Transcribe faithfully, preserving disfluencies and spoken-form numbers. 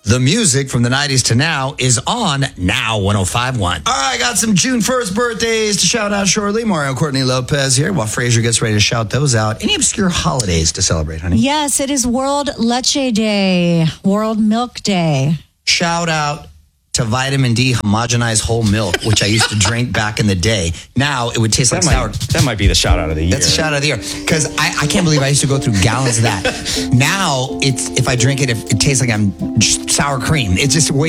The music from the nineties to now is on Now one oh five point one. All right, got some June first birthdays to shout out shortly. Mario Courtney Lopez here while Fraser gets ready to shout those out. Any obscure holidays to celebrate, honey? Yes, it is World Leche Day, World Milk Day. Shout out to vitamin D homogenized whole milk, which I used to drink back in the day. Now it would taste that like might, sour. That might be the shout out of the year. That's a shout out of the year. Because I, I can't believe I used to go through gallons of that. Now, it's if I drink it, if it tastes like I'm just sour cream. It's just way